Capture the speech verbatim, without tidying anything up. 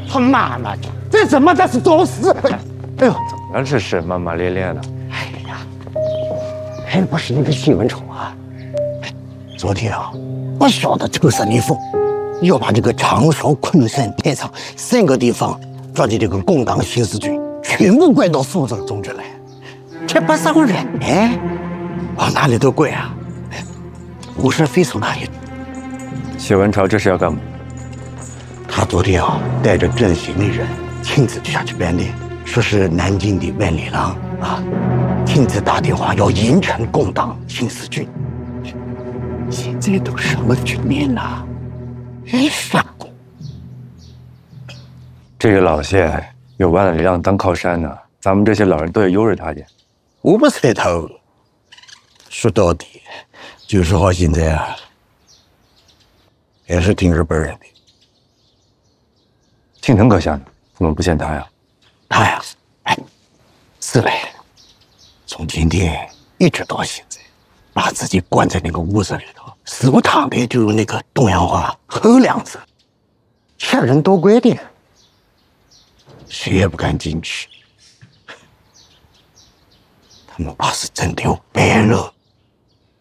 他妈妈的，这怎么这是找死？哎呦， 怎么这是骂骂咧咧的？ 哎呀，还不是那个徐文丑啊！昨天啊，我晓得这个是逆风，要把这个长沙、昆山、太仓三个地方抓的这个共党新四军全部拐到苏州中去来，这不伤人哎，往哪里都拐啊！吴世飞从哪里？ 谢文朝这是要干嘛？ 他昨天啊，带着阵型的人亲自就下去办理，说是南京的万里郎啊，亲自打电话要严惩共党新四军。现在都什么局面了？哎，傻姑， 这个老谢有万里郎当靠山呢，咱们这些老人都得悠着他去。 我不猜头。说到底，就是好现在啊，还是听日本人的。 青藤可下呢？怎么不见他呀？ 他呀，哎，是嘞，从今天一直到现在，把自己关在那个屋子里头，死不躺的就用那个东洋话吼两声，吓人多怪的，谁也不敢进去。他们怕是真的有败露。